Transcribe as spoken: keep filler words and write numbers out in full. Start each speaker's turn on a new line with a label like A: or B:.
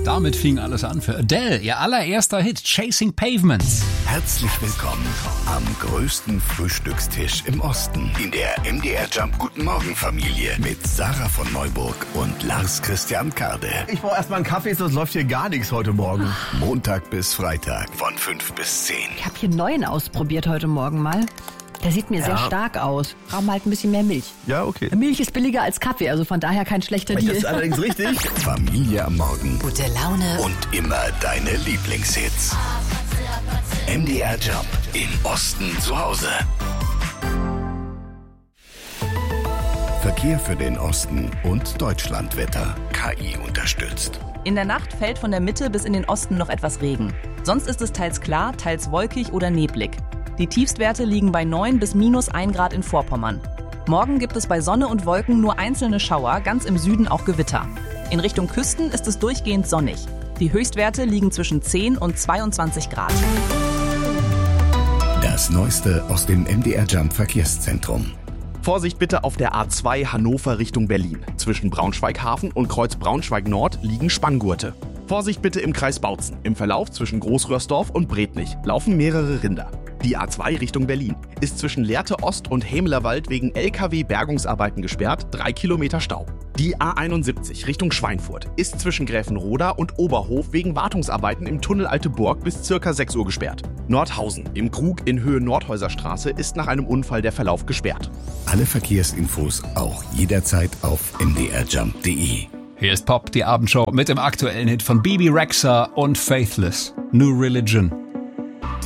A: Damit fing alles an für Adele, ihr allererster Hit, Chasing Pavements.
B: Herzlich willkommen am größten Frühstückstisch im Osten in der M D R Jump Guten Morgen Familie mit Sarah von Neuburg und Lars Christian Karde.
C: Ich brauche erstmal einen Kaffee, sonst läuft hier gar nichts heute Morgen.
B: Montag bis Freitag von fünf bis zehn.
D: Ich habe hier einen neuen ausprobiert heute Morgen mal. Der sieht mir ja. sehr stark aus. Brauchen halt ein bisschen mehr Milch.
C: Ja, okay.
D: Milch ist billiger als Kaffee, also von daher kein schlechter Deal.
C: Das ist allerdings richtig.
B: Familie am Morgen.
E: Gute Laune.
B: Und immer deine Lieblingshits. M D R Jump im Osten zu Hause. Verkehr für den Osten und Deutschlandwetter. K I unterstützt.
F: In der Nacht fällt von der Mitte bis in den Osten noch etwas Regen. Sonst ist es teils klar, teils wolkig oder neblig. Die Tiefstwerte liegen bei neun bis minus ein Grad in Vorpommern. Morgen gibt es bei Sonne und Wolken nur einzelne Schauer, ganz im Süden auch Gewitter. In Richtung Küsten ist es durchgehend sonnig. Die Höchstwerte liegen zwischen zehn und zweiundzwanzig Grad.
B: Das Neueste aus dem M D R Jump Verkehrszentrum.
G: Vorsicht bitte auf der A zwei Hannover Richtung Berlin. Zwischen Braunschweig-Hafen und Kreuz Braunschweig-Nord liegen Spanngurte. Vorsicht bitte im Kreis Bautzen. Im Verlauf zwischen Großröhrsdorf und Bretnich laufen mehrere Rinder. Die A zwei Richtung Berlin ist zwischen Lehrte Ost und Hämelerwald wegen L K W-Bergungsarbeiten gesperrt, drei Kilometer Stau. Die A einundsiebzig Richtung Schweinfurt ist zwischen Gräfenroda und Oberhof wegen Wartungsarbeiten im Tunnel Alte Burg bis circa sechs Uhr gesperrt. Nordhausen im Krug in Höhe Nordhäuserstraße ist nach einem Unfall der Verlauf gesperrt.
B: Alle Verkehrsinfos auch jederzeit auf m d r jump punkt d e.
A: Hier ist Pop, die Abendshow mit dem aktuellen Hit von Bebe Rexha und Faithless, New Religion.